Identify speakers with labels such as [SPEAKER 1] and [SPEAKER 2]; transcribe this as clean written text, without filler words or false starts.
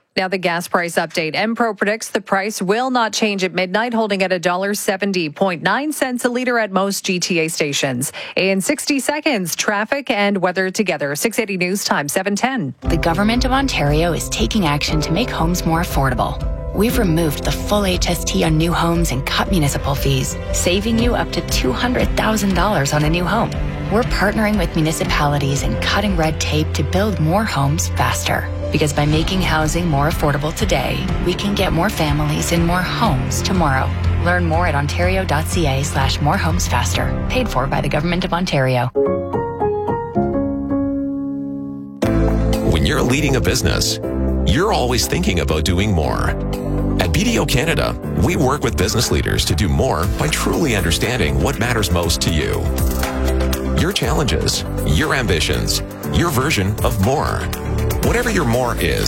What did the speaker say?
[SPEAKER 1] Now the gas price update. Enpro predicts the price will not change at midnight, holding at $1.70.9 a litre at most GTA stations. In 60 seconds, traffic and weather together. 680 News Time, 7:10.
[SPEAKER 2] The Government of Ontario is taking action to make homes more affordable. We've removed the full HST on new homes and cut municipal fees, saving you up to $200,000 on a new home. We're partnering with municipalities and cutting red tape to build more homes faster. Because by making housing more affordable today, we can get more families in more homes tomorrow. Learn more at ontario.ca/morehomesfaster. Paid for by the Government of Ontario.
[SPEAKER 3] When you're leading a business, you're always thinking about doing more. At BDO Canada, we work with business leaders to do more by truly understanding what matters most to you. Your challenges, your ambitions, your version of more. Whatever your more is,